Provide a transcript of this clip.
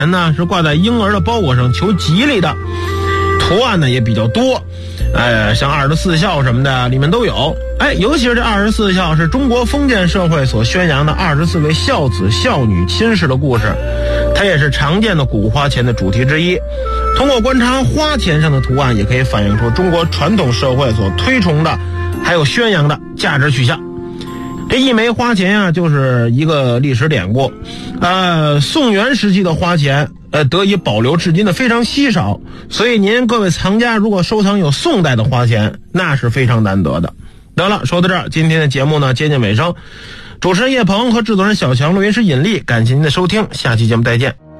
呢是挂在婴儿的包裹上求吉利的，图案呢也比较多，像24孝什么的里面都有。尤其是这24孝是中国封建社会所宣扬的24位孝子孝女亲事的故事，它也是常见的古花钱的主题之一。通过观察花钱上的图案，也可以反映出中国传统社会所推崇的还有宣扬的价值取向。这一枚花钱啊，就是一个历史典故。宋元时期的花钱得以保留至今的非常稀少，所以您各位藏家如果收藏有宋代的花钱，那是非常难得的。得了，说到这儿，今天的节目呢接近尾声。主持人叶鹏和制作人小强，录音师尹丽，感谢您的收听，下期节目再见。